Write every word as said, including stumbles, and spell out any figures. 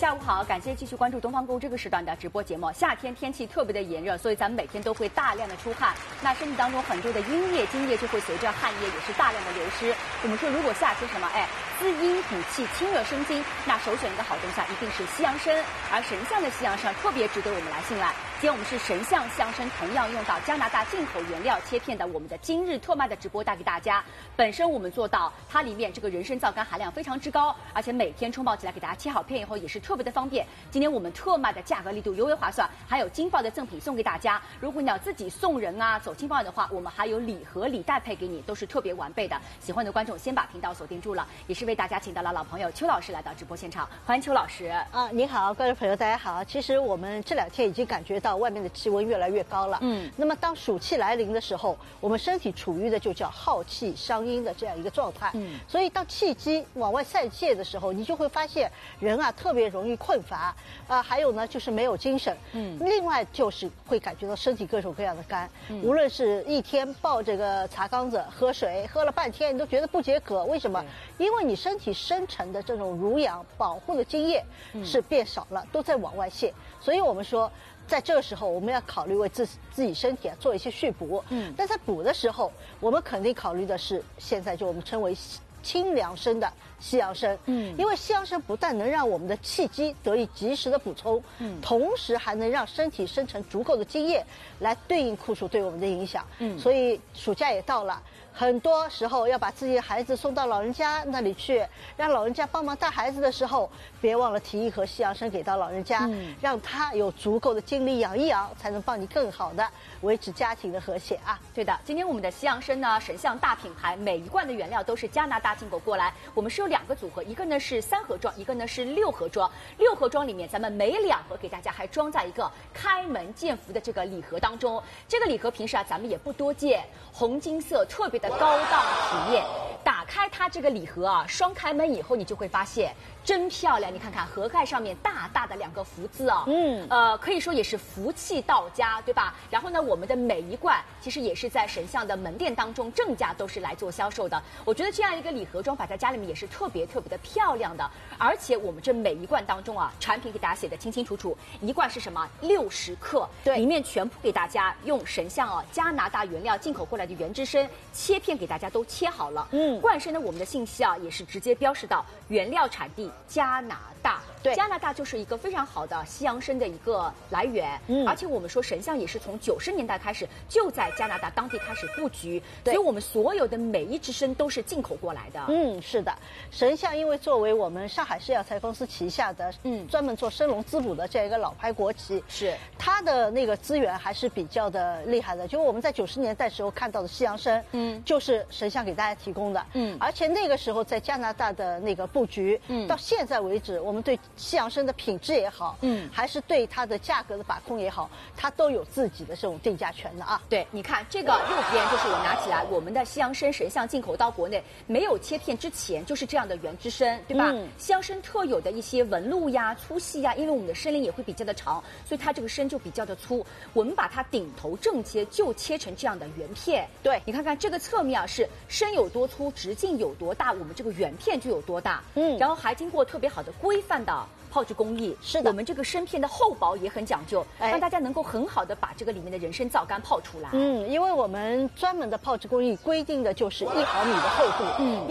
下午好，感谢继续关注东方购这个时段的直播节目。夏天天气特别的炎热，所以咱们每天都会大量的出汗，那身体当中很多的阴液、津液就会随着汗液也是大量的流失。我们说，如果夏天什么，哎，滋阴补气、清热生津，那首选一个好东西啊，一定是西洋参。而神象的西洋参特别值得我们来信赖。今天我们是神象西洋参，同样用到加拿大进口原料切片的我们的今日特卖的直播带给大家。本身我们做到它里面这个人参皂苷含量非常之高，而且每天冲泡起来给大家切好片以后也是特别的方便。今天我们特卖的价格力度尤为划算，还有金爆的赠品送给大家。如果你要自己送人啊走金爆的话，我们还有礼盒礼袋配给你，都是特别完备的。喜欢的观众先把频道锁定住了，也是为大家请到了老朋友邱老师来到直播现场，欢迎邱老师。 啊，你好，观众朋友大家好。其实我们这两天已经感觉到外面的气温越来越高了，嗯，那么当暑气来临的时候，我们身体处于的就叫耗气伤阴的这样一个状态，嗯，所以当气机往外散泄的时候，你就会发现人啊特别容易困乏啊，还有呢就是没有精神，嗯，另外就是会感觉到身体各种各样的干，嗯、无论是一天抱这个茶缸子喝水，喝了半天你都觉得不解渴，为什么？因为你身体生成的这种濡养保护的津液是变少了，都在往外泄，所以我们说。在这个时候，我们要考虑为自自己身体啊做一些续补。嗯，但在补的时候，我们肯定考虑的是现在就我们称为清凉参的西洋参。嗯，因为西洋参不但能让我们的气机得以及时的补充，嗯，同时还能让身体生成足够的津液来对应酷暑对我们的影响。嗯，所以暑假也到了。很多时候要把自己的孩子送到老人家那里去，让老人家帮忙带孩子的时候，别忘了提一盒西洋参给到老人家，嗯、让他有足够的精力养一养，才能帮你更好的维持家庭的和谐啊。 对的，今天我们的西洋参呢，神象大品牌，每一罐的原料都是加拿大进口过来。我们是有两个组合，一个呢是三盒装，一个呢是六盒装。六盒装里面，咱们每两盒给大家还装在一个开门见福的这个礼盒当中。这个礼盒平时啊，咱们也不多见，红金色，特别的高档体验。打开它这个礼盒啊，双开门以后，你就会发现真漂亮。你看看盒盖上面大大的两个福字啊，嗯，呃，可以说也是福气到家，对吧？然后呢，我们的每一罐其实也是在神象的门店当中正价都是来做销售的。我觉得这样一个礼盒装摆在家里面也是特别特别的漂亮的。而且我们这每一罐当中啊，产品给大家写的清清楚楚，一罐是什么？六十克，对，里面全部给大家用神象啊加拿大原料进口过来的原汁参切片给大家都切好了，嗯，罐身呢我们的信息啊也是直接标示到原料产地加拿大，对，加拿大就是一个非常好的西洋参的一个来源，嗯，而且我们说神象也是从九十年代开始就在加拿大当地开始布局，所以我们所有的每一支参都是进口过来的， 嗯，是的，神象因为作为我们上海市药材公司旗下的，嗯，专门做参龙滋补的这样一个老牌国企，是它的那个资源还是比较的厉害的，就我们在九十年代时候看到的西洋参，嗯，就是神象给大家提供的，嗯，而且那个时候在加拿大的那个布局，嗯，到现在为止，我们对西洋参的品质也好，嗯，还是对它的价格的把控也好，它都有自己的这种定价权的啊。 对，你看这个右边就是我拿起来，我们的西洋参神象进口到国内没有切片之前就是这样的原汁参，对吧？嗯、西洋参特有的一些纹路呀、粗细呀，因为我们的参林也会比较的长，所以它这个参就比较的粗。我们把它顶头正切，就切成这样的圆片。对，你看看这个侧面啊，是参有多粗，直径有多大，我们这个圆片就有多大。嗯，然后还经过特别好的规范的泡制工艺，是的，我们这个参片的厚薄也很讲究，让大家能够很好的把这个里面的人参皂苷泡出来。 嗯，因为我们专门的泡制工艺规定的就是一毫米的厚度。嗯。